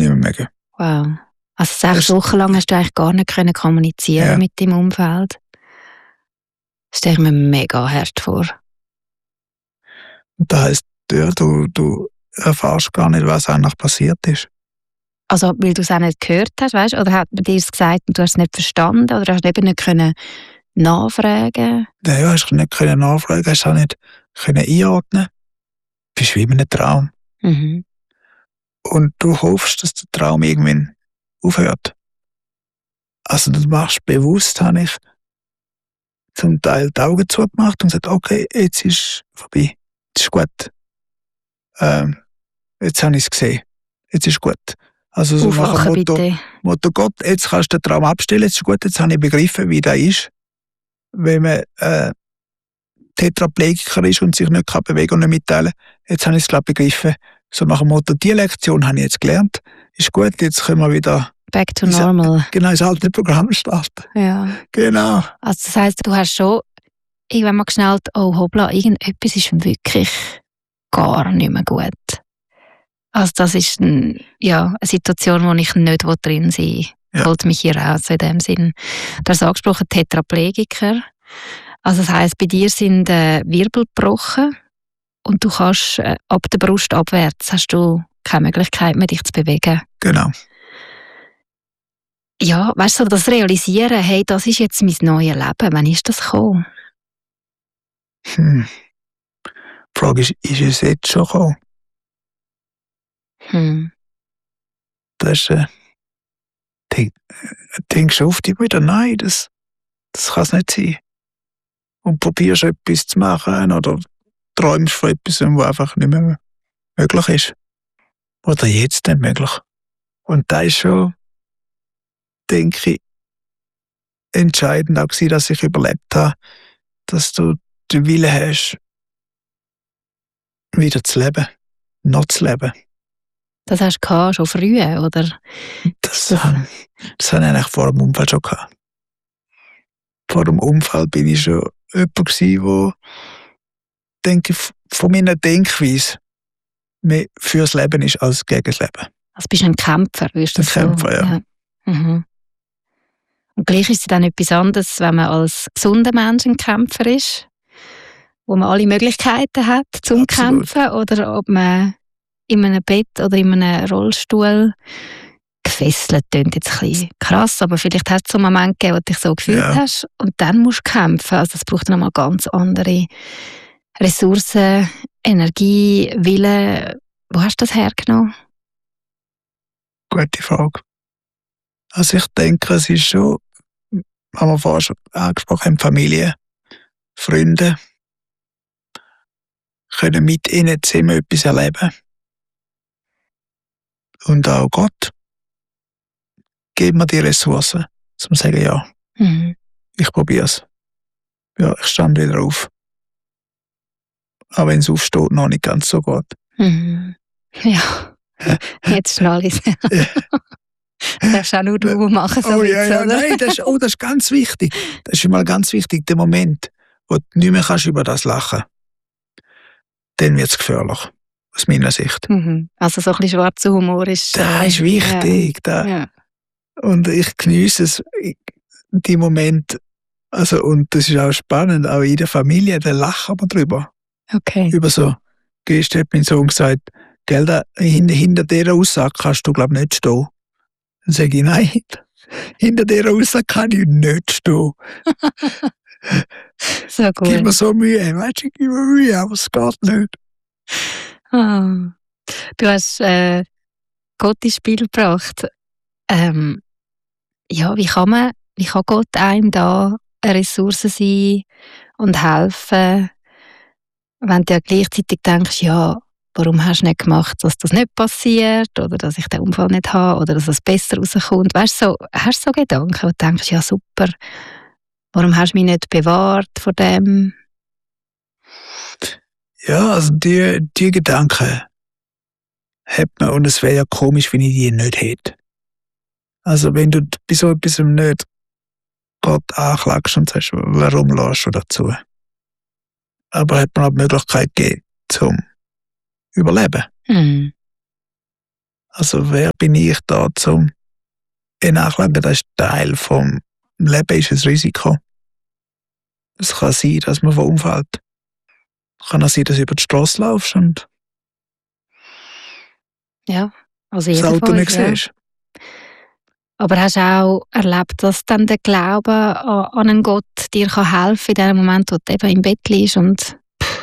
nicht mehr mögen. Wow. Also 6 Wochen lang hast du eigentlich gar nicht können kommunizieren mit deinem Umfeld. Das stelle ich mir mega hart vor. Das heisst, ja, du erfährst gar nicht, was eigentlich passiert ist. Also, weil du es auch nicht gehört hast, weißt? Oder hat man dir es gesagt und du hast es nicht verstanden? Oder hast du eben nicht können nachfragen? Ja, hast du nicht können nachfragen, hast du auch nicht können einordnen. Du bist wie in einem Traum. Mhm. Und du hoffst, dass der Traum irgendwann aufhört. Also du machst bewusst, habe ich zum Teil die Augen zugemacht und gesagt, okay, jetzt ist vorbei, jetzt ist gut. Jetzt habe ich es gesehen, jetzt ist gut. Also so nach dem Motto Gott, jetzt kannst du den Traum abstellen, jetzt ist gut, jetzt habe ich begriffen, wie das ist, wenn man Tetraplegiker ist und sich nicht bewegen kann und nicht mitteilen. Jetzt habe ich es glaube begriffen. So nach dem Motto, die Lektion habe ich jetzt gelernt, ist gut, jetzt können wir wieder back to normal. Genau, ins alte Programm starten. Ja. Genau. Also das heisst, du hast schon irgendwann mal geschnallt, oh hoppla, irgendetwas ist wirklich gar nicht mehr gut. Also das ist eine Situation, wo ich nicht drin sein will. Ja. Holt mich hier raus in dem Sinn. Du hast angesprochen, Tetraplegiker. Also das heisst, bei dir sind Wirbel gebrochen und du kannst ab der Brust abwärts hast du keine Möglichkeit mehr, dich zu bewegen. Genau. Ja, weißt du, das Realisieren, hey, das ist jetzt mein neues Leben. Wann ist das gekommen? Die Frage ist es jetzt schon gekommen? Das denkst du oft wieder, nein, das kann es nicht sein. Und probierst etwas zu machen oder träumst von etwas, was einfach nicht mehr möglich ist. Oder jetzt nicht möglich. Und da ist schon, denke ich, entscheidend auch gewesen, dass ich überlebt habe, dass du den Willen hast, wieder zu leben, noch zu leben. Das hast du schon früh, oder? Das habe ich eigentlich vor dem Unfall schon gehabt. Vor dem Unfall bin ich schon jemand gewesen, der, denke ich, von meiner Denkweise mehr fürs Leben ist als gegen das Leben. Also bist du ein Kämpfer, wirst du ein Kämpfer, so? ja. Mhm. Und gleich ist es dann etwas anderes, wenn man als gesunder Mensch ein Kämpfer ist, wo man alle Möglichkeiten hat zum Absolut. Kämpfen, oder ob man in einem Bett oder in einem Rollstuhl gefesselt, klingt jetzt ein bisschen krass, aber vielleicht hast du so einen Moment gegeben, wo du dich so gefühlt hast und dann musst du kämpfen. Also das braucht dann nochmal ganz andere Ressourcen, Energie, Wille. Wo hast du das hergenommen? Gute Frage. Also ich denke, es ist schon, haben wir vorher schon angesprochen, Familie, Freunde, können mit ihnen zusammen etwas erleben. Und auch Gott gibt mir die Ressourcen, zum sagen, ja, ich probiere es. Ja, ich stand wieder auf. Auch wenn es aufsteht, noch nicht ganz so gut. Ja, jetzt schnall ich es. Das darfst auch nur du machen, so oder? Nein, das ist ganz wichtig. Das ist mal ganz wichtig, der Moment, wo du nicht mehr kannst über das lachen. Dann wird es gefährlich, aus meiner Sicht. Also so ein bisschen schwarzer Humor ist... Das ist wichtig. Ja. Und ich geniesse es, die Momente. Also, und das ist auch spannend, auch in der Familie, da lachen wir drüber. Okay. Über so, gestern hat mein Sohn gesagt, gell, hinter dieser Aussage kannst du, glaube ich, nicht stehen. Dann sage ich, nein, hinter dieser Aussage kann ich nicht stehen. So gut. Gib mir so Mühe, weißt du, gib mir Mühe, aber es geht nicht. Du hast Gott ins Spiel gebracht. Wie kann Gott einem da eine Ressource sein und helfen, wenn du ja gleichzeitig denkst, ja, warum hast du nicht gemacht, dass das nicht passiert oder dass ich den Unfall nicht habe oder dass es besser rauskommt. Weißt du, hast du so Gedanken, wo du denkst, ja super, warum hast du mich nicht bewahrt vor dem? Ja, also die Gedanken hat man, und es wäre ja komisch, wenn ich die nicht hätte. Also wenn du bei so etwas nicht Gott anklagst und sagst, warum lässt du dazu? Aber hat man auch die Möglichkeit gegeben, zum Überleben. Also wer bin ich da zum nachleben? Das ist Teil vom Leben, ist ein Risiko. Es kann sein, dass man verunfallt. Kann auch sein, dass du über die Straße laufst und Ja, also das jeder Auto von nicht uns, ja. siehst. Aber hast du auch erlebt, dass dann der Glaube an einen Gott dir kann helfen in dem Moment, wo du eben im Bett liegst und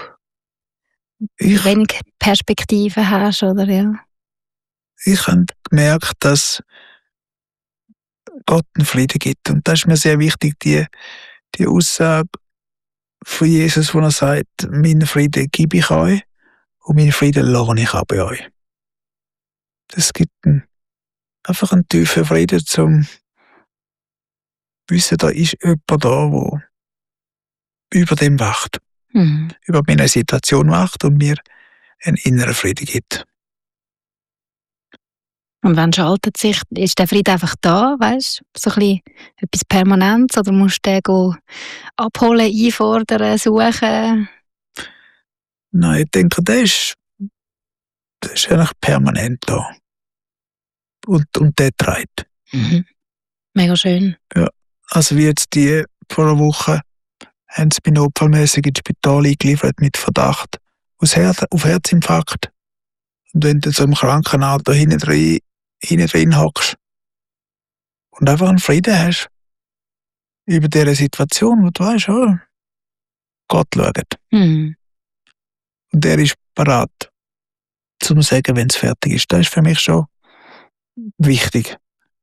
Ich, wenig Perspektive hast, oder ja? ich habe gemerkt, dass Gott einen Frieden gibt. Und das ist mir sehr wichtig, die Aussage von Jesus, wo er sagt, meinen Frieden gebe ich euch und meinen Frieden lohne ich auch bei euch. Das gibt einfach einen tiefen Frieden, zum wissen, da ist jemand da, der über dem wacht, Mhm. über meine Situation wacht und mir einen inneren Frieden gibt. Und wann schaltet sich, ist der Frieden einfach da, weißt du, so ein bisschen etwas Permanentes, oder musst du den abholen, einfordern, suchen? Nein, ich denke, der ist eigentlich permanent da. Und der trägt. Mhm. Mega schön. Ja, also wie jetzt die vor einer Woche haben sie mich notfallmäßig ins Spital eingeliefert mit Verdacht auf Herzinfarkt. Und wenn du so im Krankenauto hinten drin hockst und einfach einen Frieden hast über diese Situation, wo du weißt, oh, Gott schaut. Mhm. Und er ist bereit, zum sagen, wenn es fertig ist. Das ist für mich schon wichtig.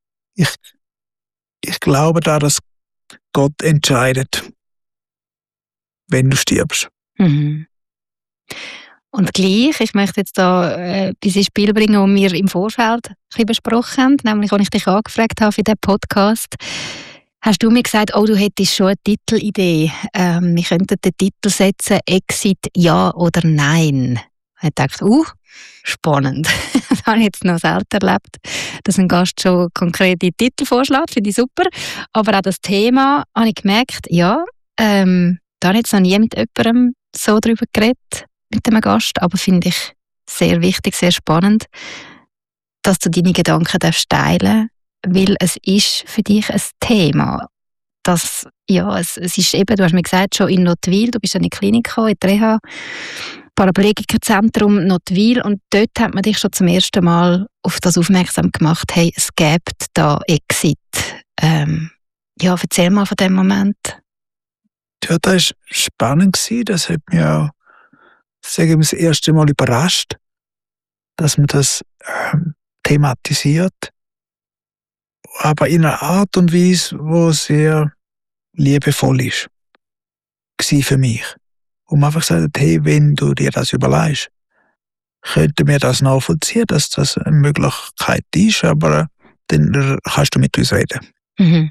Ich glaube daran, dass Gott entscheidet, wenn du stirbst. Mhm. Und gleich, ich möchte jetzt da etwas ins Spiel bringen, was wir im Vorfeld ein bisschen besprochen haben, nämlich als ich dich angefragt habe für diesen Podcast, hast du mir gesagt, oh, du hättest schon eine Titelidee. Wir könnten den Titel setzen, Exit Ja oder Nein. Ich dachte, spannend. Das habe ich jetzt noch selten erlebt, dass ein Gast schon konkrete Titel vorschlägt, finde ich super. Aber auch das Thema habe ich gemerkt, ja, da habe ich jetzt noch nie mit jemandem so darüber geredet, mit einem Gast, aber finde ich sehr wichtig, sehr spannend, dass du deine Gedanken teilen darfst, weil es ist für dich ein Thema. Es ist eben, du hast mir gesagt, schon in Nottwil, du bist in die Klinik gekommen, in die Reha, Paraplegikerzentrum Nottwil, und dort hat man dich schon zum ersten Mal auf das aufmerksam gemacht, hey, es gibt da Exit. Erzähl mal von dem Moment. Ja, das war spannend. Das hat mich auch, sagen wir, das erste Mal überrascht, dass man das thematisiert, aber in einer Art und Weise, die sehr liebevoll ist, war für mich. Und man einfach gesagt, hey, wenn du dir das überlegst, könnten wir das nachvollziehen, dass das eine Möglichkeit ist, aber dann kannst du mit uns reden. Mhm.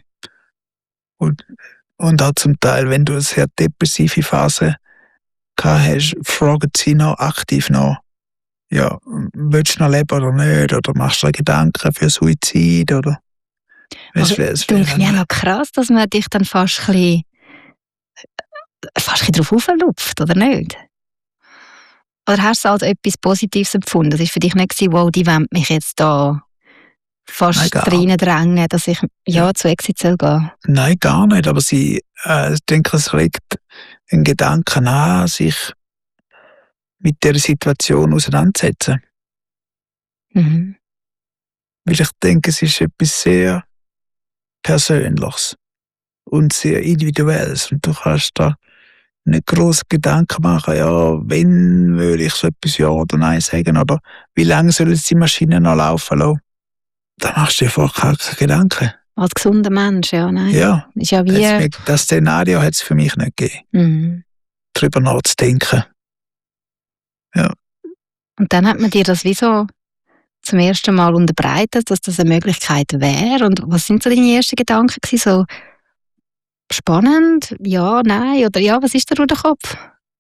Und auch zum Teil, wenn du eine sehr depressive Phase gehabt hast, fragen sie noch aktiv nach, ja, willst du noch leben oder nicht? Oder machst du dir Gedanken für Suizid? Oder Also, es denke ich noch krass, dass man dich dann fast ein bisschen drauf auflupft, oder nicht? Oder hast du es als etwas Positives empfunden? Das war für dich nicht gewesen, wow, die wollen mich jetzt da fast reindrängen, dass ich zu Exit soll gehen? Nein, gar nicht. Aber ich denke, es regt einen Gedanken an, sich mit dieser Situation auseinanderzusetzen. Mhm. Weil ich denke, es ist etwas sehr Persönliches und sehr Individuelles. Und du kannst da nicht grosse Gedanken machen, ja, wenn würde ich so etwas Ja oder Nein sagen, oder wie lange soll jetzt die Maschine noch laufen lassen? Da machst du dir einfach keine Gedanken. Als gesunder Mensch, ja, nein. Ja, Ist ja wie... das Szenario hat es für mich nicht gegeben, Mhm. darüber nachzudenken. Ja. Und dann hat man dir das wie so zum ersten Mal unterbreitet, dass das eine Möglichkeit wäre. Und was sind so deine ersten Gedanken gewesen? So spannend? Ja, nein? Oder ja, was ist da durch den Kopf?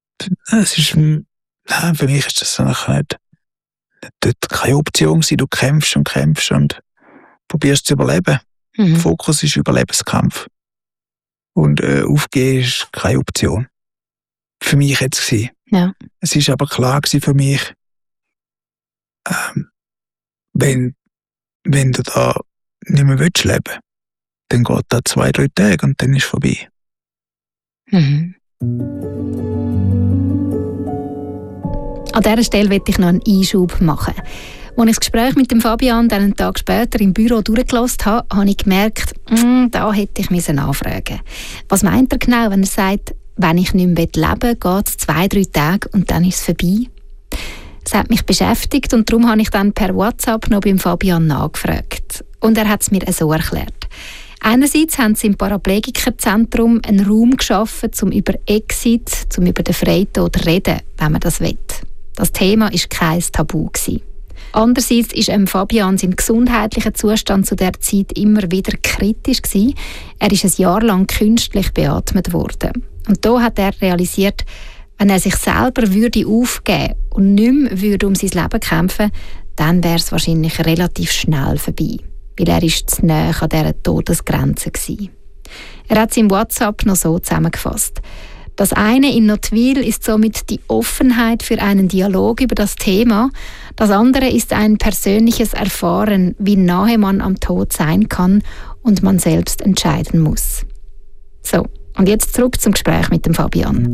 Nein, für mich ist das eigentlich nicht dort keine Option gewesen. Du kämpfst und probierst zu überleben. Mhm. Fokus ist Überlebenskampf. Und aufgeben ist keine Option. Für mich jetzt gewesen. Ja. Es ist aber klar gewesen für mich, wenn du da nicht mehr leben willst, dann geht das 2-3 Tage und dann ist es vorbei. Mhm. An dieser Stelle möchte ich noch einen Einschub machen. Als ich das Gespräch mit dem Fabian dann einen Tag später im Büro durchgelassen habe, habe ich gemerkt, da hätte ich nachfragen müssen. Was meint er genau, wenn er sagt, wenn ich nicht mehr leben will, geht es 2-3 Tage und dann ist es vorbei? Das hat mich beschäftigt und darum habe ich dann per WhatsApp noch beim Fabian nachgefragt. Und er hat es mir so erklärt. Einerseits haben sie im Paraplegikerzentrum einen Raum geschaffen, um über Exit, um über den Freitod zu reden, wenn man das will. Das Thema war kein Tabu. Andererseits war Fabian sein gesundheitlicher Zustand zu der Zeit immer wieder kritisch. Er ist ein Jahr lang künstlich beatmet worden. Und da hat er realisiert, wenn er sich selber würde aufgeben und nicht mehr würde um sein Leben kämpfen, dann wäre es wahrscheinlich relativ schnell vorbei. Weil er ist zu nahe an dieser Todesgrenze war. Er hat es im WhatsApp noch so zusammengefasst. Das eine in Nottwil ist somit die Offenheit für einen Dialog über das Thema. Das andere ist ein persönliches Erfahren, wie nahe man am Tod sein kann und man selbst entscheiden muss. So, und jetzt zurück zum Gespräch mit dem Fabian.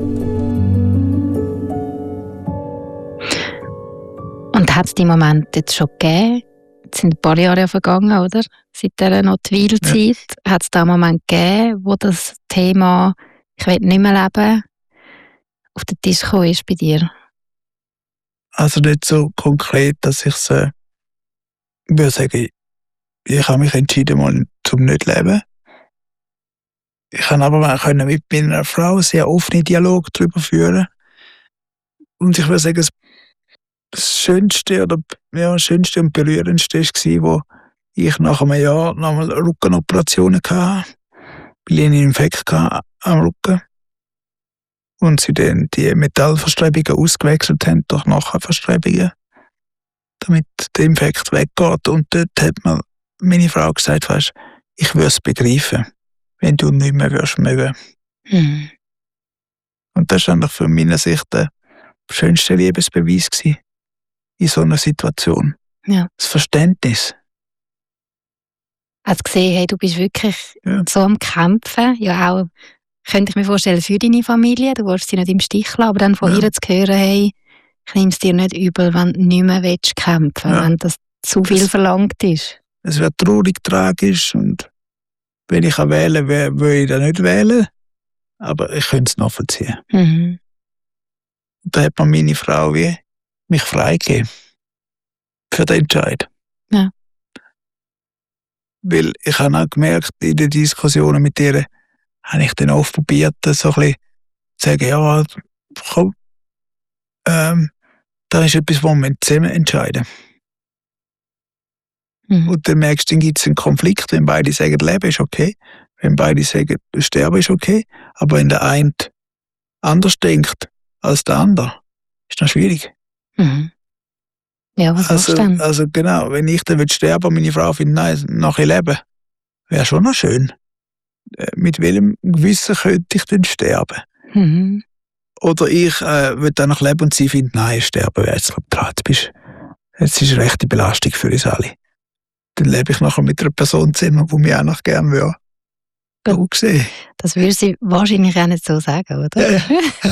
Und hat es die Momente jetzt schon gegeben? Es sind ein paar Jahre vergangen, oder? Seit dieser Nottwil-Zeit. Ja. Hat es da einen Moment gegeben, wo das Thema «Ich will nicht mehr leben» auf den Tisch gekommen ist bei dir? Also nicht so konkret, dass ich würde sagen, ich habe mich entschieden, mal zum nicht leben. Ich kann aber mit meiner Frau sehr offenen Dialog darüber führen. Und ich würde sagen, das Schönste und Berührendste war, wo ich nach einem Jahr nochmal Rückenoperationen hatte, weil ich einen Infekt am Rücken. Und sie dann die Metallverstrebungen ausgewechselt haben durch Nachverstrebungen, damit der Infekt weggeht. Und dort hat mir meine Frau gesagt, weißt, ich würde es begreifen, wenn du nicht mehr mögen. Mhm. Und das war für meine Sicht der schönste Liebesbeweis gewesen, in so einer Situation. Ja. Das Verständnis. Hast du gesehen, hey, du bist wirklich so am Kämpfen, ja auch, könnte ich mir vorstellen, für deine Familie, du willst sie nicht im Stich lassen, aber dann von ihr zu hören, hey, ich nehme es dir nicht übel, wenn du nicht mehr kämpfen willst, wenn das zu viel verlangt ist. Es wird traurig, tragisch und wenn ich wählen kann, würde ich das nicht wählen, aber ich könnte es nachvollziehen. Mhm. Da hat mir meine Frau mich freigegeben für den Entscheid. Ja. Weil ich habe auch gemerkt, in den Diskussionen mit ihr, habe ich dann oft probiert, so ein bisschen zu sagen, ja, komm, da ist etwas, wo wir zusammen entscheiden. Mhm. Und dann merkst du, dann gibt es einen Konflikt, wenn beide sagen, Leben ist okay, wenn beide sagen, Sterben ist okay, aber wenn der eine anders denkt als der andere, ist das schwierig. Mhm. Ja, was machst du denn? Also genau, wenn ich dann sterben und meine Frau findet, nein, nachher leben, wäre schon noch schön. Mit welchem Gewissen könnte ich denn sterben? Mhm. Oder ich will dann noch leben und sie findet, nein, sterben wäre jetzt dran. Jetzt ist eine rechte Belastung für uns alle. Dann lebe ich nachher mit einer Person zusammen, die mich auch noch gerne will. So gesehen. Das würde sie wahrscheinlich auch nicht so sagen, oder? Ja.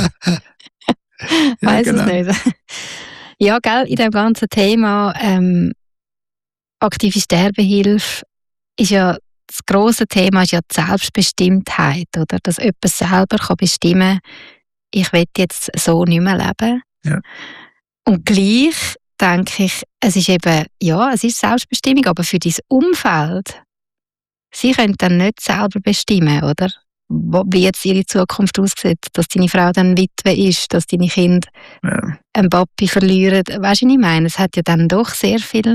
Weiss genau. es nicht. Ja, gell, in dem ganzen Thema aktive Sterbehilfe ist ja das grosse Thema ist ja die Selbstbestimmtheit, oder? Dass jemand selber kann bestimmen kann, ich will jetzt so nicht mehr leben. Ja. Und gleich denke ich, es ist eben, ja, es ist Selbstbestimmung, aber für dein Umfeld, sie können dann nicht selber bestimmen, oder? Wie jetzt ihre Zukunft aussieht, dass deine Frau dann Witwe ist, dass deine Kinder einen Papi verlieren. Weißt du, was ich meine? Es hat ja dann doch sehr viel,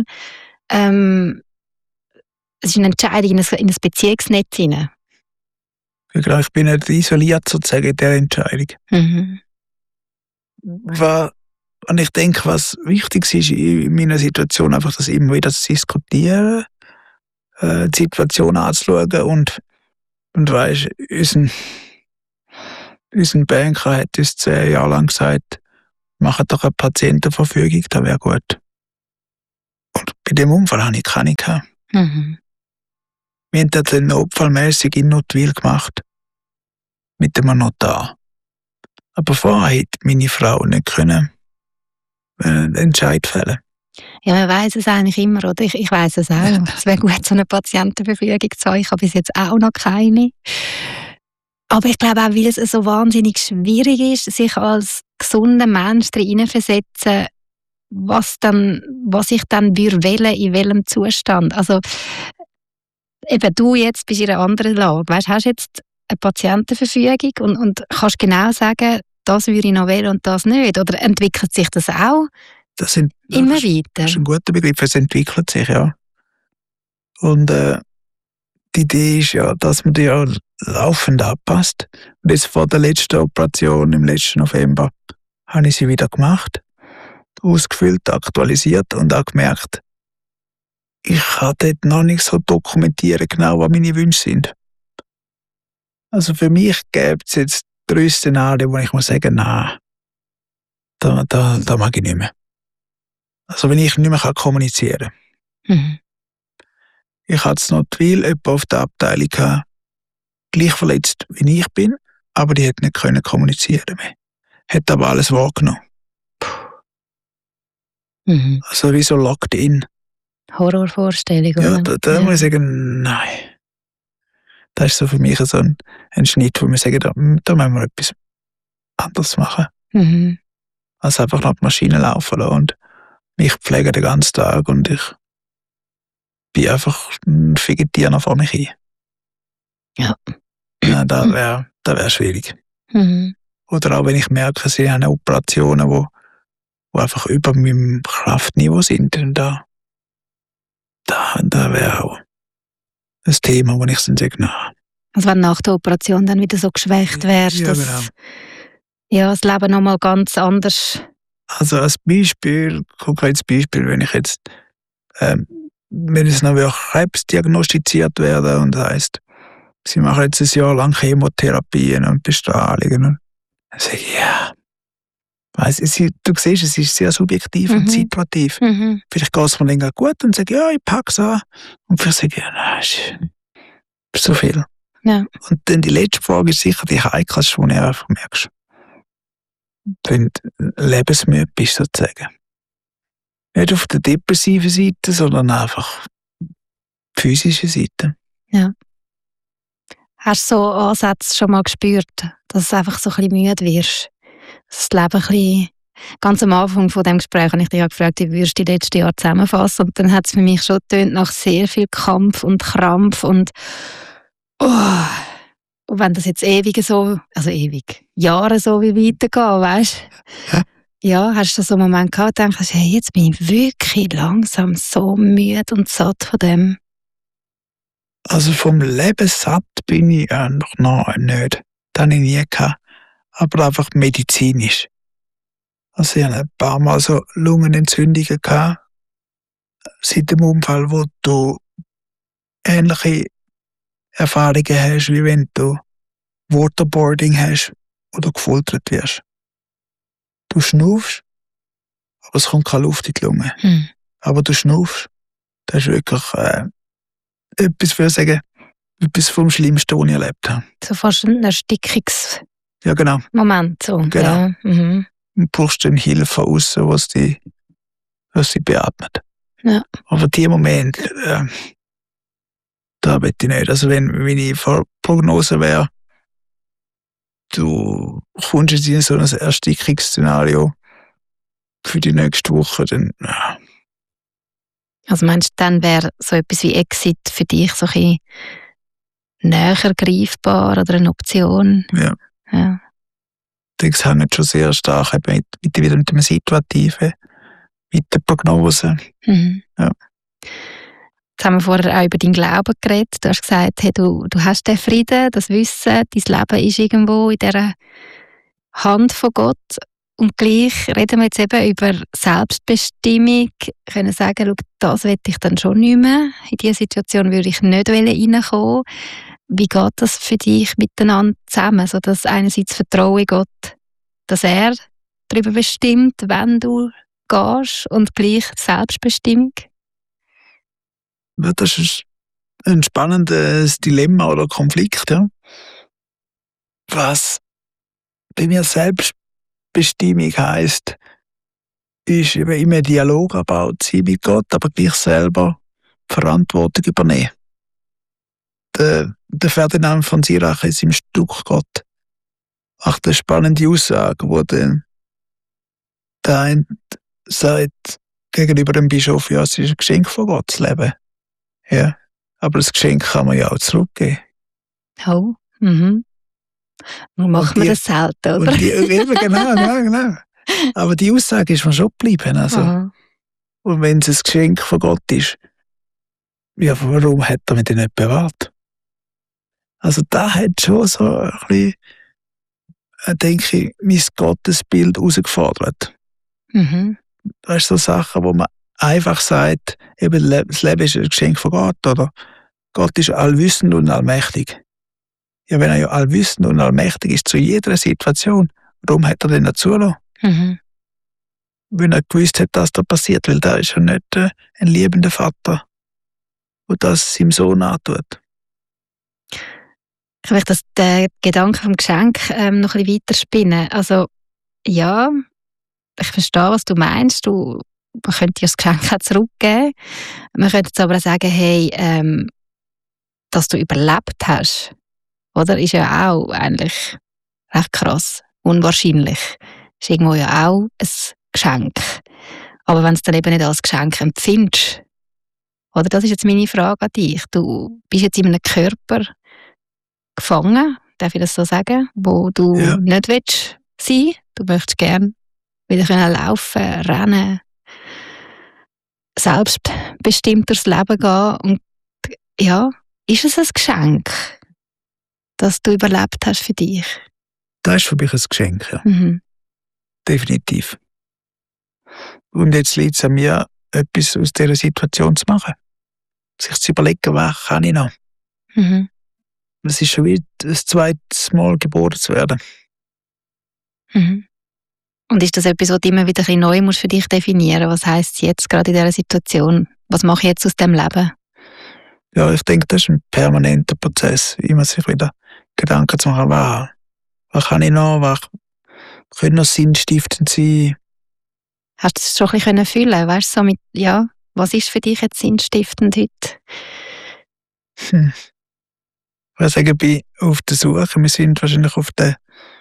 es ist eine Entscheidung in ein Beziehungsnetz hinein. Ich bin nicht isoliert sozusagen in dieser Entscheidung. Mhm. Und ich denke, was wichtig ist in meiner Situation, einfach das immer wieder zu diskutieren, die Situation anzuschauen und weisst, unser Banker hat uns 10 Jahre lang gesagt, macht doch eine Patientenverfügung, das wäre gut. Und bei dem Unfall hatte ich keine gehabt. Mhm. Wir haben dann notfallmässig in Notwil gemacht. Mit einem Notar. Aber vorher hätte meine Frau nicht können einen Entscheid fällen. Ja, man weiss es eigentlich immer, oder? Ich weiss es auch. Es wäre gut, so eine Patientenverfügung zu haben. Ich habe bis jetzt auch noch keine. Aber ich glaube auch, weil es so wahnsinnig schwierig ist, sich als gesunder Mensch hineinversetzen, was ich dann wählen, in welchem Zustand. Also, eben du jetzt bist in einer anderen Lage. Weißt, hast jetzt eine Patientenverfügung und kannst genau sagen, das würde ich noch wählen und das nicht. Oder entwickelt sich das auch immer weiter? Das ist ein guter Begriff, es entwickelt sich, ja. Und die Idee ist ja, dass man die ja laufend anpasst. Und jetzt vor der letzten Operation im letzten November habe ich sie wieder gemacht, ausgefüllt, aktualisiert und auch gemerkt, ich kann dort noch nicht so dokumentieren, genau was meine Wünsche sind. Also für mich gäbe es jetzt 3 Szenarien, wo ich muss sagen, nein, da mag ich nicht mehr. Also wenn ich nicht mehr kommunizieren kann. Mhm. Ich hatte es noch jemanden auf der Abteilung gehabt, gleich verletzt wie ich bin, aber die hat nicht können kommunizieren mehr. Hat aber alles wahrgenommen. Mhm. Also wie so locked in. Horrorvorstellung, Ja, oder? da muss ich sagen, nein. Das ist so für mich so ein Schnitt, wo wir sagen, da müssen wir etwas anderes machen. Mhm. Als einfach noch die Maschine laufen lassen und mich pflegen den ganzen Tag und ich bin einfach ein Vegetierer vor mich hin. Ja. Ja, da wär schwierig. Mhm. Oder auch wenn ich merke, sie haben Operationen, wo einfach über meinem Kraftniveau sind, dann da wäre auch ein Thema, wo ich dann sage, nein. Also wenn nach der Operation dann wieder so geschwächt wärst, Ja, dass genau. ja, das Leben nochmal ganz anders. Also als Beispiel, konkretes Beispiel, wenn ich jetzt, wenn es noch wirklich Krebs diagnostiziert werden und heisst, sie machen jetzt ein Jahr lang Chemotherapien und Bestrahlungen, und dann sage ich, ja, weiss, du siehst, es ist sehr subjektiv und situativ. Mhm. Vielleicht geht es mir länger gut und sage, ja, ich packe es an. Und vielleicht sage ich, ja, nein, ist so viel. Ja. Und dann die letzte Frage ist sicher die heikelste, wo du einfach merkst, wenn du lebensmüde bist, sozusagen. Nicht auf der depressiven Seite, sondern einfach physische Seite. Ja. Hast du so Ansätze schon mal gespürt, dass du einfach so ein bisschen müde wirst? Dass das Leben ein bisschen... Ganz am Anfang von dem Gespräch habe ich dich ja gefragt, wie würdest du die letzten Jahre zusammenfassen? Und dann hat es für mich schon getönt nach sehr viel Kampf und Krampf und und wenn das jetzt Jahre so wie weitergehen, weißt du? Ja. Ja, hast du so einen Moment gehabt, denkst, hey, jetzt bin ich wirklich langsam so müde und satt von dem? Also vom Leben satt bin ich eigentlich noch nicht. Das habe ich nie gehabt. Aber einfach medizinisch. Also ich hatte ein paar Mal so Lungenentzündungen gehabt, seit dem Unfall, wo du ähnliche Erfahrungen hast, wie wenn du Waterboarding hast oder gefoltert wirst. Du schnaufst, aber es kommt keine Luft in die Lunge. Aber du schnaufst. Das ist wirklich etwas, würde ich sagen, etwas vom Schlimmsten, was ich erlebt habe. So fast ein Erstickungsmoment. Ja, genau. So. Genau. Ja. Mhm. Du brauchst dann Hilfe aussen, was sie beatmet. Ja. Aber die Moment, da will ich nicht. Also wenn ich vor Prognose wäre, du kommst jetzt in so ein Erstickungsszenario für die nächste Woche, dann Also meinst du, dann wäre so etwas wie Exit für dich so ein bisschen näher greifbar oder eine Option? ja. Ja. Das hängt schon sehr stark eben wieder mit dem Situativen, mit der Prognose. Mhm. Ja. Jetzt haben wir vorher auch über deinen Glauben geredet. Du hast gesagt, hey, du hast den Frieden, das Wissen, dein Leben ist irgendwo in dieser Hand von Gott. Und gleich reden wir jetzt eben über Selbstbestimmung. Können sagen, schau, das will ich dann schon nicht mehr. In diese Situation würde ich nicht reinkommen. Wie geht das für dich miteinander zusammen? So dass einerseits Vertrauen in Gott, dass er darüber bestimmt, wenn du gehst, und gleich Selbstbestimmung? Ja, das ist ein spannendes Dilemma oder Konflikt, ja. Was bei mir Selbstbestimmung heisst, ist eben immer Dialog gebaut sein mit Gott, aber gleich selber Verantwortung übernehmen. Der Ferdinand von Sirach ist im Stück Gott. Ach, eine spannende Aussage, wo der eine sagt gegenüber dem Bischof, ja, es ist ein Geschenk von Gott, das Leben. Ja, aber das Geschenk kann man ja auch zurückgeben. Oh, Warum macht man das selten, oder? Und eben, genau. Aber die Aussage ist mir schon geblieben. Also. Aha. Und wenn es ein Geschenk von Gott ist, ja, warum hat er mich denn nicht bewahrt? Also da hat schon so ein bisschen, denke ich, mein Gottesbild herausgefordert. Das ist so Sachen, wo man einfach sagt, eben das Leben ist ein Geschenk von Gott, oder Gott ist allwissend und allmächtig. Ja, wenn er ja allwissend und allmächtig ist zu jeder Situation, warum hat er denn nicht zulassen? Wenn er gewusst hat, dass das passiert, weil da ist ja nicht ein liebender Vater, der das seinem Sohn antut. Ich möchte den Gedanken vom Geschenk noch ein bisschen weiterspinnen. Also, ja, ich verstehe, was du meinst. Man könnte ja das Geschenk auch zurückgeben. Man könnte jetzt aber auch sagen, hey, dass du überlebt hast, oder? Ist ja auch eigentlich recht krass. Unwahrscheinlich. Ist irgendwo ja auch ein Geschenk. Aber wenn du es dann eben nicht als Geschenk empfindest, oder? Das ist jetzt meine Frage an dich. Du bist jetzt in einem Körper gefangen, darf ich das so sagen, wo du nicht willst sein. Du möchtest gerne wieder können laufen, rennen, selbstbestimmt durchs Leben gehen. Und ja, ist es ein Geschenk, dass du überlebt hast für dich? Das ist für mich ein Geschenk, ja. Definitiv. Und jetzt liegt es an mir, etwas aus dieser Situation zu machen. Sich zu überlegen, was kann ich noch? Es ist schon wie das zweite Mal geboren zu werden. Und ist das etwas, was du immer wieder ein bisschen neu musst für dich definieren? Was heisst es jetzt gerade in dieser Situation? Was mache ich jetzt aus dem Leben? Ja, ich denke, das ist ein permanenter Prozess. Immer sich wieder Gedanken zu machen, was kann ich noch, was könnte noch sinnstiftend sein. Hast du es schon ein bisschen fühlen? Weißt du, so mit, ja, was ist für dich jetzt sinnstiftend heute? Ich würde sagen, ich bin auf der Suche. Wir sind wahrscheinlich auf der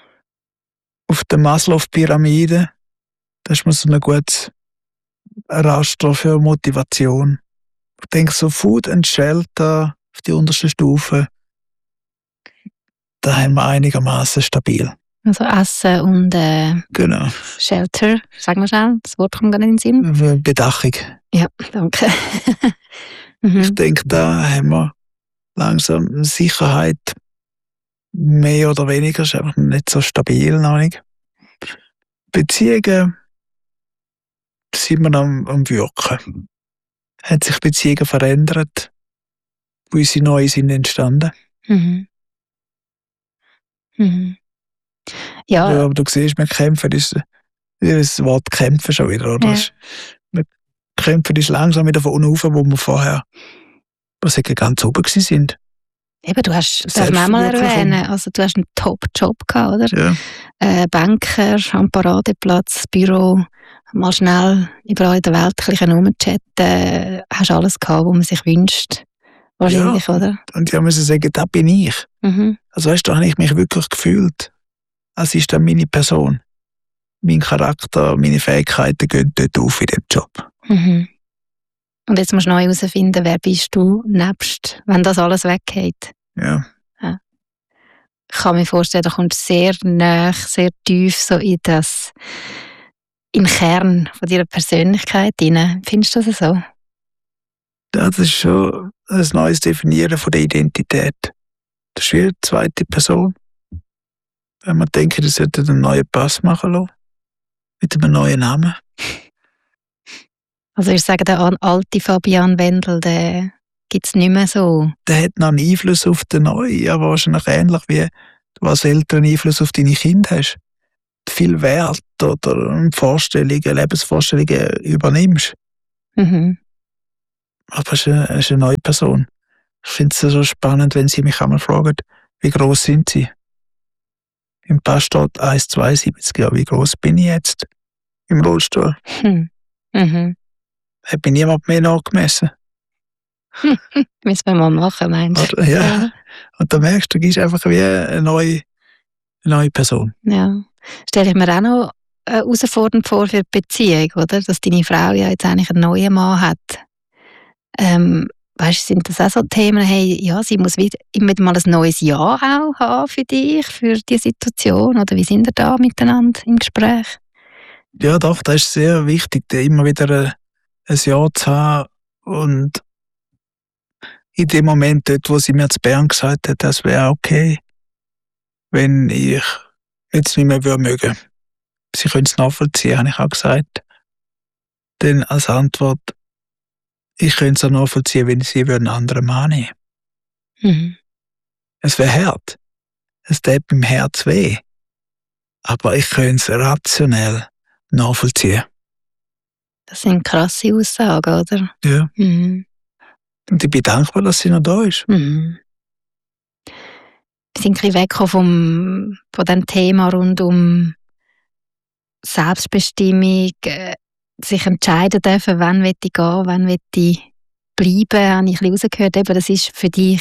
Maslow-Pyramide. Das ist mir so ein gutes Raster für Motivation. Ich denke, so Food and Shelter auf die unterste Stufe, da haben wir einigermaßen stabil. Also Essen und Genau. Shelter, sagen wir schnell, das Wort kommt gar nicht in den Sinn. Bedachung. Ja, danke. Ich denke, da haben wir langsam Sicherheit, mehr oder weniger, ist einfach nicht so stabil noch nicht. Beziehungen sind wir am Wirken. Hat sich Beziehungen verändert, gewisse neue sind entstanden. Ja, aber du siehst, wir kämpfen, das Wort kämpfen schon wieder, oder? Ja. Wir kämpfen ist langsam wieder von unten rauf, wo wir vorher ganz oben sind. Eben, du hast, darf man auch mal erwähnen, also du hast einen Top-Job gehabt, oder? Ja. Banker am Paradeplatz, Büro, mal schnell überall in der Welt ein bisschen rumchatten, hast alles gehabt, was man sich wünscht. Wahrscheinlich, ja, oder? Und ich musste sagen, da bin ich. Also weißt du, da habe ich mich wirklich gefühlt. Es ist dann meine Person. Mein Charakter, meine Fähigkeiten gehen dort auf in dem Job. Und jetzt musst du neu herausfinden, wer bist du nebst, wenn das alles weggeht. Ja. Ich kann mir vorstellen, da kommst du sehr nah, sehr tief so in den Kern von deiner Persönlichkeit hinein. Findest du das so? Ja, das ist schon ein neues Definieren von der Identität. Das ist wie eine zweite Person. Wenn man denkt, das sollte einen neuen Pass machen lassen, mit einem neuen Namen. Also ich sage, der alte Fabian Wendel, den gibt es nicht mehr so. Der hat noch einen Einfluss auf den neuen, aber wahrscheinlich ähnlich wie du als Eltern einen Einfluss auf deine Kinder hast. Viel Wert oder Vorstellungen, Lebensvorstellungen übernimmst. Aber es ist eine neue Person. Ich finde es so spannend, wenn sie mich einmal fragen, wie groß sind sie? Im Pass steht 1,72. Ja, wie groß bin ich jetzt im Rollstuhl? Mhm. Hat mich niemand mehr nachgemessen. Müssen wir mal machen, meinst du? Oder? Ja. Und da merkst du, du gibst einfach wie eine neue Person. Ja. Stelle ich mir auch noch herausfordernd vor für die Beziehung, oder? Dass deine Frau ja jetzt eigentlich einen neuen Mann hat. Weißt du, sind das auch so Themen, hey, ja, sie muss wieder immer mal ein neues Ja auch haben für dich, für die Situation? Oder wie sind ihr da miteinander im Gespräch? Ja, doch, das ist sehr wichtig, da immer wieder ein Ja zu haben. Und in dem Moment, dort, wo sie mir zu Bern gesagt hat, das wäre okay, wenn ich jetzt nicht mehr mögen würde. Sie können es nachvollziehen, habe ich auch gesagt. Dann als Antwort, ich könnte es auch nachvollziehen, wenn sie einen anderen Mann nehmen. Mhm. Es wäre hart. Es tut beim Herz weh. Aber ich könnte es rationell nachvollziehen. Das sind krasse Aussagen, oder? Ja. Mhm. Und ich bin dankbar, dass sie noch da ist. Mhm. Wir sind ein bisschen weggekommen von dem Thema rund um Selbstbestimmung, sich entscheiden dürfen, wann will ich gehen, wann will ich bleiben, habe ich ein bisschen rausgehört. Eben, das ist für dich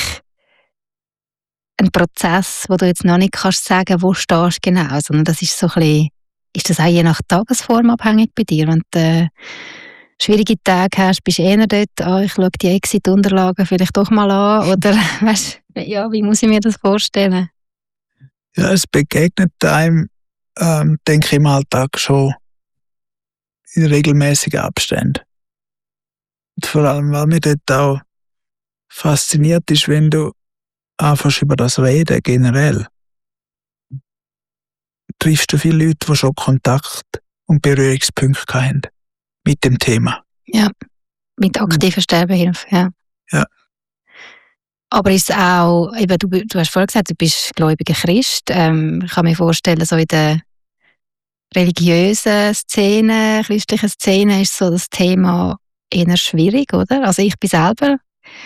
ein Prozess, wo du jetzt noch nicht kannst sagen, wo stehst du genau, sondern das ist so ein bisschen, ist das auch je nach Tagesform abhängig bei dir? Wenn du schwierige Tage hast, bist du eher dort, ich schaue die Exit-Unterlagen vielleicht doch mal an, oder weißt, ja, wie muss ich mir das vorstellen? Ja, es begegnet einem, denke ich, im Alltag schon in regelmäßigen Abständen. Und vor allem, weil mich dort auch fasziniert ist, wenn du anfängst über das Reden generell. Triffst du viele Leute, die schon Kontakt und Berührungspunkte haben mit dem Thema. Ja, mit aktiver Sterbehilfe, ja. Ja. Aber ist es auch, eben, du hast vorhin gesagt, du bist gläubiger Christ. Ich kann mir vorstellen, so in der religiösen Szene, christlichen Szene, ist so das Thema eher schwierig, oder? Also ich bin selber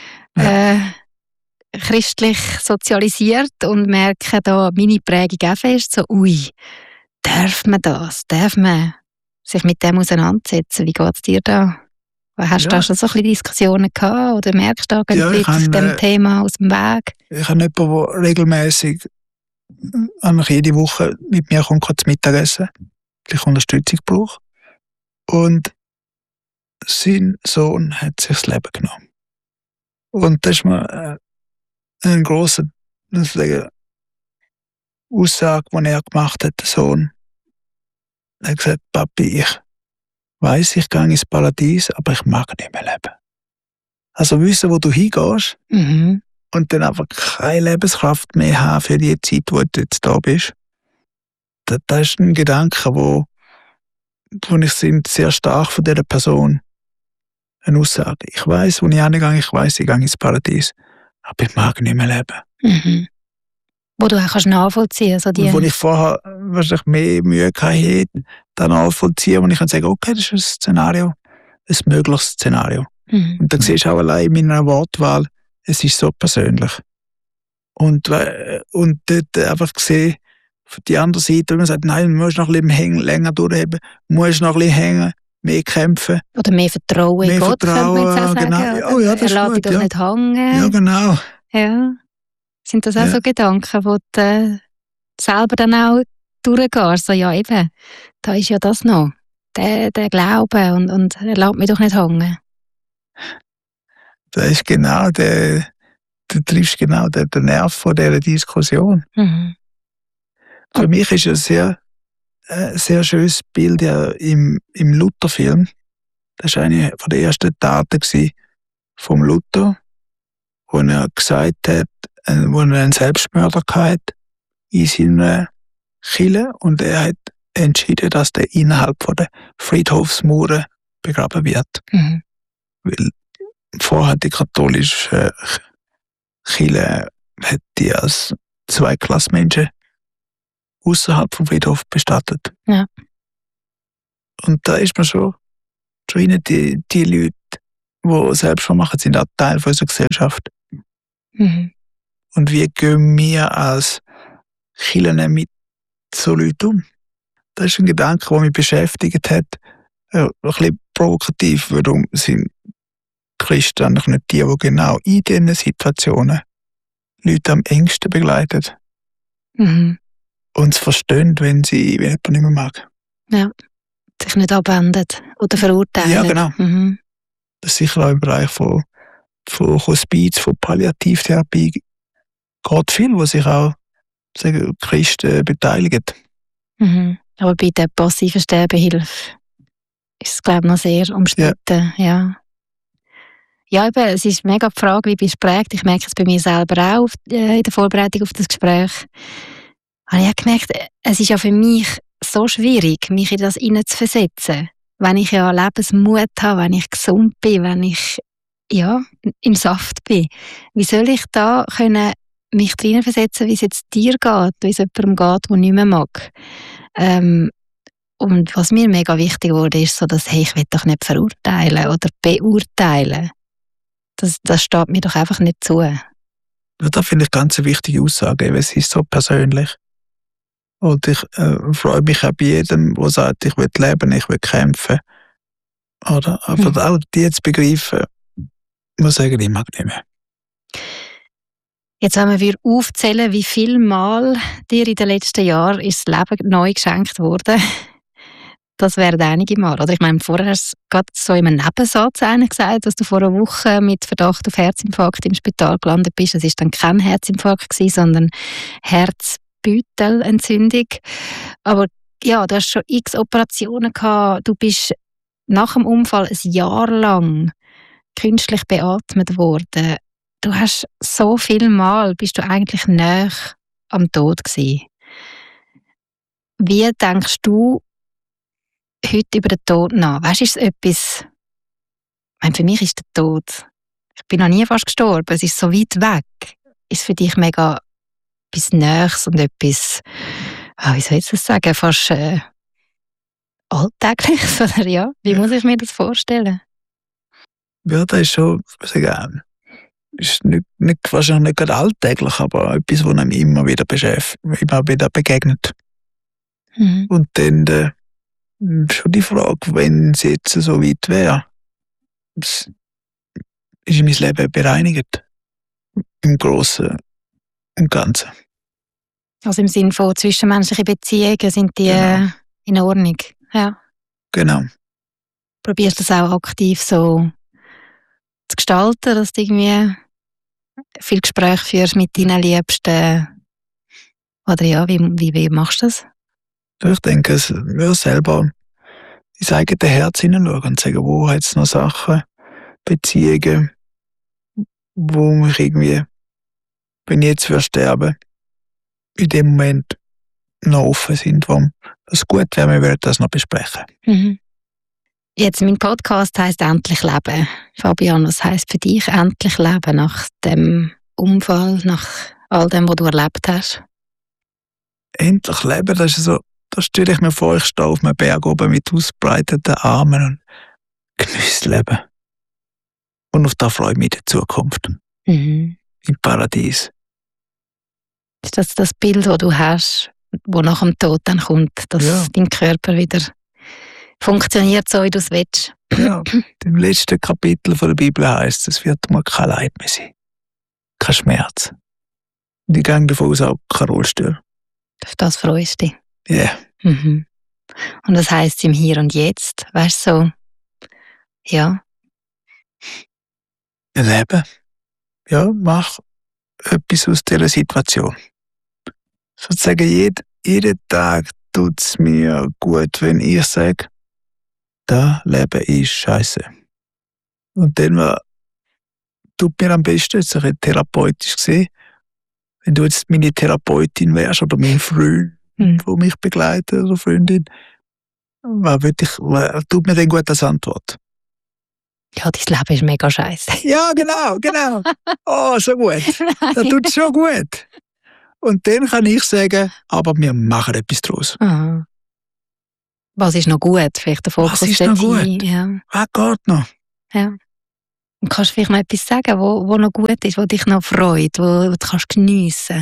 christlich sozialisiert und merke da meine Prägung auch fest, so, ui, darf man das? Darf man sich mit dem auseinandersetzen? Wie geht es dir da? Hast du da schon so ein bisschen Diskussionen gehabt oder merkst du da, gehen die Leute auf dem Thema aus dem Weg? Ich habe jemanden, der regelmäßig eigentlich jede Woche mit mir kommt zum Mittagessen, weil ich Unterstützung brauche. Und sein Sohn hat sich das Leben genommen. Und das ist mir eine grosse Aussage, die er gemacht hat, der Sohn. Er hat gesagt, Papi, ich weiss, ich gehe ins Paradies, aber ich mag nicht mehr leben. Also wissen, wo du hingehst und dann einfach keine Lebenskraft mehr haben für die Zeit, wo du jetzt da bist. Das ist ein Gedanke, wo ich sehr stark von dieser Person eine Aussage. Ich weiss, wo ich hingehe, ich weiss, ich gehe ins Paradies, aber ich mag nicht mehr leben. Mhm. Wo du auch nachvollziehen kannst. Und wo ich vorher wahrscheinlich mehr Mühe hatte, dann nachvollziehen, und ich kann sagen, okay, das ist ein Szenario, ein mögliches Szenario. Und dann siehst du auch allein in meiner Wortwahl, es ist so persönlich. Und dort einfach gesehen, von die andere Seite, wenn man sagt, nein, du musst noch ein bisschen länger durchheben, musst noch ein bisschen hängen, mehr kämpfen. Oder mehr Vertrauen in Gott, könnte man jetzt auch sagen. Genau. Oh, ja, das er lässt dich doch nicht hängen. Ja, genau. Ja. Sind das auch so Gedanken, wo du selber dann auch durchgehst? So, ja eben, da ist ja das noch, der Glaube und er lässt mich doch nicht hängen. Das ist genau du triffst genau den Nerv von dieser Diskussion. Für mich ist es ein sehr schönes Bild ja, im Luther-Film. Das war eine von den ersten Taten vom Luther, wo er gesagt hat, wo er einen Selbstmörder hatte in seiner Kirche, und er hat entschieden, dass der innerhalb der Friedhofsmauern begraben wird. Weil vorher die katholische Kirche hat die als Zweiklassenmenschen außerhalb vom Friedhof bestattet. Ja. Und da ist man schon rein, die Leute die selbst schon machen, sind auch Teil von unserer Gesellschaft. Mhm. Und wie gehen wir als Kirchen mit so Leuten um? Das ist ein Gedanke, der mich beschäftigt hat. Ein bisschen provokativ, warum sind Christen eigentlich nicht die genau in diesen Situationen Leute am engsten begleiten Mhm. und es verstehen, wenn jemand nicht mehr mag. Ja, sich nicht abwendet oder verurteilen. Ja, genau. Mhm. Das ist sicher auch im Bereich von Hospiz, von Palliativtherapie geht viel, wo sich auch Christen beteiligen. Mhm. Aber bei der passiven Sterbehilfe ist es, glaube ich, noch sehr umstritten. Ja. Ja, eben, es ist mega die Frage, wie bist du geprägt. Ich merke es bei mir selber auch in der Vorbereitung auf das Gespräch. Habe ich auch gemerkt, es ist ja für mich so schwierig, mich in das hineinzuversetzen. Wenn ich ja Lebensmut habe, wenn ich gesund bin, wenn ich ja, im Saft bin. Wie soll ich da können mich hineinversetzen, wie es jetzt dir geht, wie es jemandem geht, der nicht mehr mag? Und was mir mega wichtig wurde, ist so, dass hey, ich will doch nicht verurteilen oder beurteilen. Das steht mir doch einfach nicht zu. Ja, da finde ich ganz eine wichtige Aussage, weil es ist so persönlich. Und ich freue mich auch bei jedem, der sagt, ich will leben, ich will kämpfen. Oder einfach auch die jetzt begreifen, muss sagen, ich mag nicht mehr. Jetzt, wenn wir aufzählen, wie viel Mal dir in den letzten Jahren ist das Leben neu geschenkt wurde, das wären einige Mal. Oder ich meine, vorher hast du gerade so in einem Nebensatz gesagt, dass du vor einer Woche mit Verdacht auf Herzinfarkt im Spital gelandet bist. Es war dann kein Herzinfarkt sondern Herzbeutelentzündung. Aber ja, du hast schon x Operationen gehabt. Du bist nach dem Unfall ein Jahr lang künstlich beatmet worden. Du hast so viel Mal bist du eigentlich näher am Tod gewesen. Wie denkst du heute über den Tod nach? Weißt du, ist es etwas, ich meine, für mich ist der Tod, ich bin noch nie fast gestorben, es ist so weit weg. Ist für dich mega etwas Nächstes und etwas, wie soll ich das sagen, fast Alltägliches, oder ja? Wie muss ich mir das vorstellen? Ja, das ist schon, ist nicht wahrscheinlich nicht gerade alltäglich, aber etwas, was einem immer wieder beschäftigt, immer wieder begegnet. Mhm. Und dann schon die Frage, wenn es jetzt so weit wäre, ist mein Leben bereinigt? Im Großen und Ganzen. Also im Sinne von zwischenmenschliche Beziehungen sind die Genau. in Ordnung. Ja. Genau. Probierst du das auch aktiv so zu gestalten, dass du irgendwie viel Gespräch führst mit deinen Liebsten? Oder ja, wie machst du das? Ich denke, es würde selber ins eigene Herz hineinschauen und sagen, wo hat es noch Sachen, Beziehungen, wo mich irgendwie, wenn ich jetzt sterben, in dem Moment noch offen sind, wo es gut wäre, wir würden das noch besprechen. Mhm. Jetzt, mein Podcast heisst «Endlich leben». Fabian, was heisst für dich «Endlich leben» nach dem Unfall, nach all dem, was du erlebt hast? Endlich leben, das ist so, da stelle ich mir vor, ich stehe auf einem Berg oben mit ausgebreiteten Armen und genieße Leben. Und auf das freue ich mich in der Zukunft. Mhm. Im Paradies. Ist das das Bild, das du hast, das nach dem Tod dann kommt, dass dein Körper wieder funktioniert, so wie du es willst? Ja, im letzten Kapitel der Bibel heisst es wird mal kein Leid mehr sein. Kein Schmerz. Und ich gehe davon aus, auch kein Rollstuhl. Auf das freust du dich? Ja. Yeah. Mhm. Und was heisst im Hier und Jetzt? Weißt du, so, ja. Leben. Ja, mach etwas aus dieser Situation. Sozusagen jeden Tag tut es mir gut, wenn ich sage, das Leben ist scheiße. Und dann tut mir am besten, jetzt ein bisschen therapeutisch gesehen, wenn du jetzt meine Therapeutin wärst oder mein Freund, der mich begleitet oder Freundin, was tut mir denn gut als Antwort? Ja, dein Leben ist mega scheiße. Ja, genau. Oh, so gut. Das tut schon gut. Und dann kann ich sagen, aber wir machen etwas draus. Aha. Was ist noch gut? Vielleicht der Fokus. Was ist noch gut? Ja. Was geht noch? Ja. Und kannst du vielleicht noch etwas sagen, wo noch gut ist, wo dich noch freut, wo du kannst geniessen?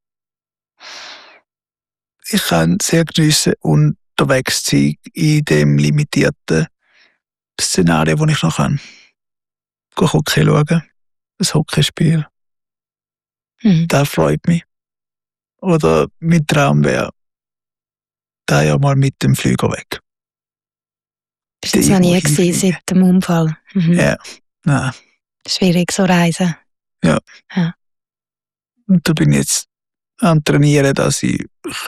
Ich kann sehr geniessen, unterwegs zu sein in dem limitierten Szenario, das ich noch kann. Gehen Hockey schauen, ein Hockeyspiel. Das freut mich. Oder mein Traum wäre, da ja mal mit dem Flieger weg. Bist du jetzt noch nie gewesen seit dem Unfall? Ja, nein. Schwierig, so reisen. Ja. Und da bin ich jetzt am Trainieren, dass ich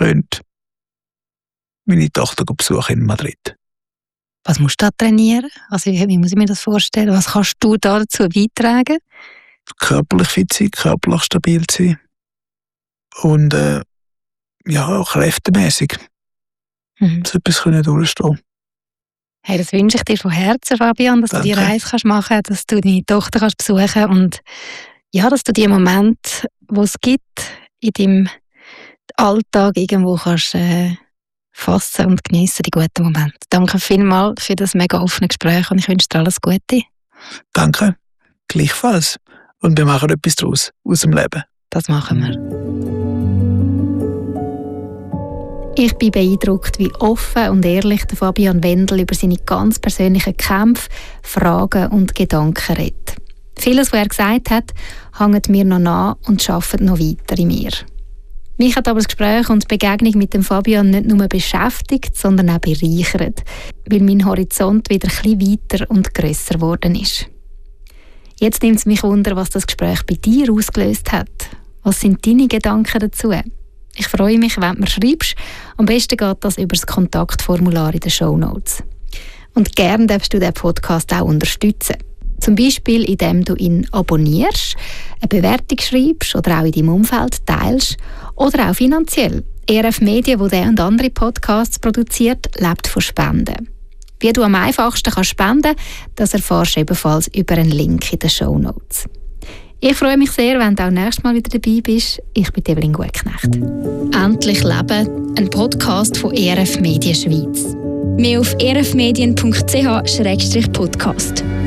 meine Tochter besuchen in Madrid. Was musst du da trainieren? Also wie muss ich mir das vorstellen? Was kannst du da dazu beitragen? Körperlich fit sein, körperlich stabil sein. Und auch kräftemäßig. So etwas können durchstehen. Hey, das wünsche ich dir von Herzen, Fabian, dass Danke. du die Reise machen kannst, dass du deine Tochter kannst besuchen und ja, dass du die Momente, die es gibt, in deinem Alltag irgendwo kannst fassen und geniessen, die guten Momente. Danke vielmals für das mega offene Gespräch und ich wünsche dir alles Gute. Danke, gleichfalls. Und wir machen etwas daraus, aus dem Leben. Das machen wir. Ich bin beeindruckt, wie offen und ehrlich der Fabian Wendel über seine ganz persönlichen Kämpfe, Fragen und Gedanken redet. Vieles, was er gesagt hat, hängt mir noch nach und arbeitet noch weiter in mir. Mich hat aber das Gespräch und die Begegnung mit dem Fabian nicht nur beschäftigt, sondern auch bereichert, weil mein Horizont wieder ein bisschen weiter und grösser geworden ist. Jetzt nimmt es mich wunder, was das Gespräch bei dir ausgelöst hat. Was sind deine Gedanken dazu? Ich freue mich, wenn du mir schreibst. Am besten geht das über das Kontaktformular in den Shownotes. Und gerne darfst du den Podcast auch unterstützen. Zum Beispiel, indem du ihn abonnierst, eine Bewertung schreibst oder auch in deinem Umfeld teilst oder auch finanziell. ERF Media, wo der und andere Podcasts produziert, lebt von Spenden. Wie du am einfachsten kannst spenden, das erfährst du ebenfalls über einen Link in den Shownotes. Ich freue mich sehr, wenn du auch nächstes Mal wieder dabei bist. Ich bin Evelyn Gutknecht. «Endlich Leben», ein Podcast von ERF Media Schweiz. Mehr auf erfmedien.ch/podcast.